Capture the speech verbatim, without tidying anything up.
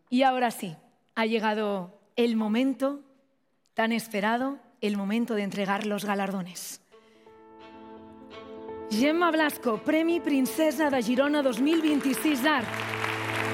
Y ahora sí, ha llegado el momento tan esperado, el momento de entregar los galardones. Gemma Blasco, Premi Princesa de Girona dos mil vint-i-sis Art.